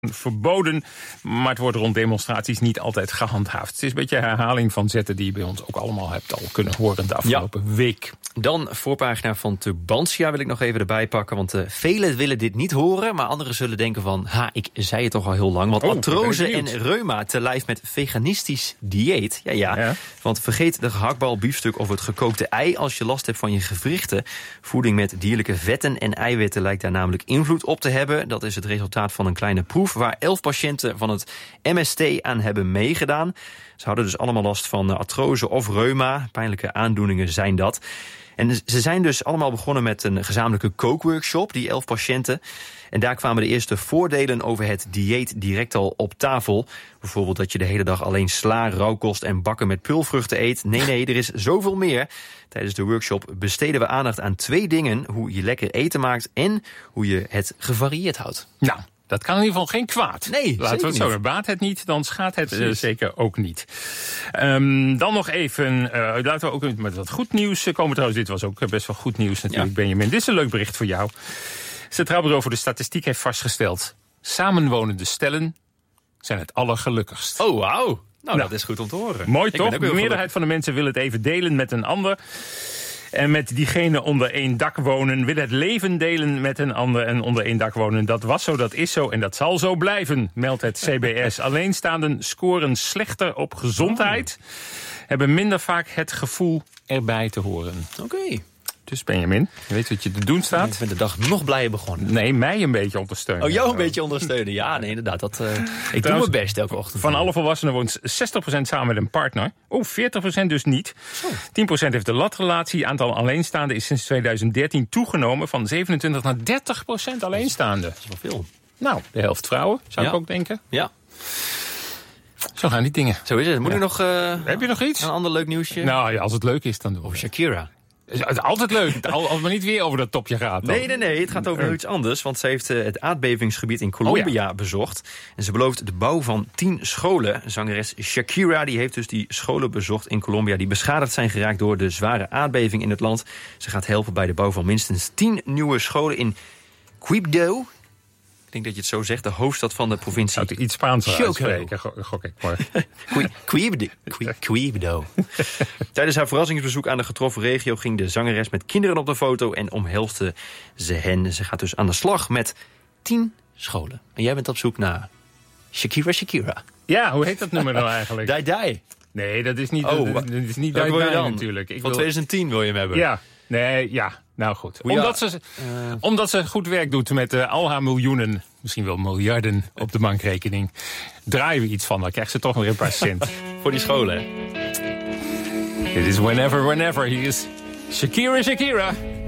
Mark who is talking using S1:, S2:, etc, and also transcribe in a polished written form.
S1: verboden, maar het wordt rond demonstraties niet altijd gehandhaafd. Het is een beetje een herhaling van zetten die je bij ons ook allemaal hebt al kunnen horen de afgelopen week.
S2: Dan voorpagina van Tubantia wil ik nog even erbij pakken, want velen willen dit niet horen, maar anderen zullen denken van, ik zei het toch al heel lang, want artrose en reuma te lijf met veganistisch dieet. Ja. Want vergeet de gehaktbal, biefstuk of het gekookte ei als je last hebt van je gewrichten. Voeding met dierlijke vetten en eiwitten lijkt daar namelijk invloed op te hebben. Dat is het resultaat van een kleine proef waar 11 patiënten van het MST aan hebben meegedaan. Ze hadden dus allemaal last van artrose of reuma. Pijnlijke aandoeningen zijn dat. En ze zijn dus allemaal begonnen met een gezamenlijke kookworkshop, die 11 patiënten. En daar kwamen de eerste voordelen over het dieet direct al op tafel. Bijvoorbeeld dat je de hele dag alleen sla, rauwkost en bakken met pulvruchten eet. Nee, er is zoveel meer. Tijdens de workshop besteden we aandacht aan 2 dingen. Hoe je lekker eten maakt en hoe je het gevarieerd houdt.
S1: Nou, dat kan in ieder geval geen kwaad.
S2: Nee,
S1: laten we het zo doen. Baat het niet, dan schaadt het zeker ook niet. Dan nog even, laten we ook met wat goed nieuws komen. Trouwens, dit was ook best wel goed nieuws natuurlijk, Benjamin. Dit is een leuk bericht voor jou. Het Centraal Bureau voor de Statistiek heeft vastgesteld, samenwonende stellen zijn het allergelukkigst.
S2: Oh, wauw. Nou, dat is goed om te horen.
S1: Mooi toch? De meerderheid van de mensen wil het even delen met een ander. En met diegene onder één dak wonen, wil het leven delen met een ander en onder één dak wonen. Dat was zo, dat is zo en dat zal zo blijven, meldt het CBS. Alleenstaanden scoren slechter op gezondheid, hebben minder vaak het gevoel erbij te horen.
S2: Oké.
S1: Dus Benjamin, je weet wat je te doen staat.
S2: Ik ben de dag nog blijer begonnen.
S1: Nee, mij een beetje ondersteunen.
S2: Oh, jou een beetje ondersteunen. Ja, nee, inderdaad. Ik doe mijn best elke ochtend.
S1: Van alle volwassenen woont 60% samen met een partner. 40% dus niet. 10% heeft de latrelatie. Aantal alleenstaanden is sinds 2013 toegenomen van 27 naar 30% alleenstaanden.
S2: Dat is wel veel.
S1: Nou, de helft vrouwen, zou ik ook denken.
S2: Ja.
S1: Zo gaan die dingen.
S2: Zo is het. Moet ik nog...
S1: Heb je nog iets?
S2: Een ander leuk nieuwsje?
S1: Nou ja, als het leuk is, dan doen we.
S2: Over Shakira.
S1: Het is altijd leuk, als het maar niet weer over dat topje gaat. Dan.
S2: Nee, het gaat over iets anders. Want ze heeft het aardbevingsgebied in Colombia bezocht. En ze belooft de bouw van 10 scholen. Zangeres Shakira die heeft dus die scholen bezocht in Colombia, die beschadigd zijn geraakt door de zware aardbeving in het land. Ze gaat helpen bij de bouw van minstens 10 nieuwe scholen in Quibdó. Ik denk dat je het zo zegt, de hoofdstad van de provincie.
S1: Zou het iets Spaans uitspreken, gok ik maar.
S2: Quibdó. Tijdens haar verrassingsbezoek aan de getroffen regio ging de zangeres met kinderen op de foto en omhelste ze hen. Ze gaat dus aan de slag met 10 scholen. En jij bent op zoek naar Shakira.
S1: Ja, hoe heet dat nummer nou eigenlijk?
S2: Die.
S1: Nee, dat is niet Die natuurlijk.
S2: Van 2010 wil je hem hebben?
S1: Ja. Nee, ja. Nou goed. Omdat ze goed werk doet met al haar miljoenen, misschien wel miljarden op de bankrekening, draaien we iets van. Dan krijgt ze toch weer een paar cent.
S2: Voor die scholen, hè?
S1: Dit is Whenever. Hier is Shakira.